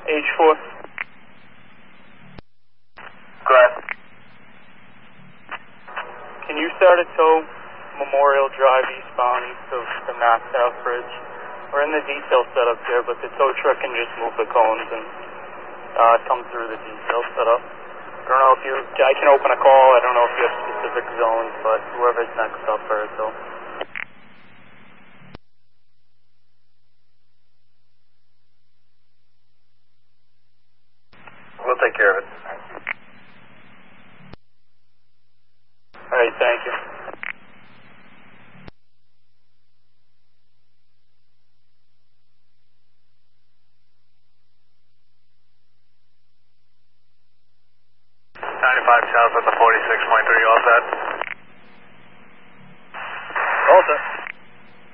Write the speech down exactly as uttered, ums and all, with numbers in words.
H four. Go ahead. Can you start a tow Memorial Drive eastbound east of the Mass South Bridge? We're in the detail setup here, but the tow truck can just move the cones and uh, come through the detail setup. I don't know if you, I can open a call, I don't know if you have specific zones, but whoever's next up first, so. We'll take care of it. Alright, thank you. ninety-five south at the forty-six point three, all set.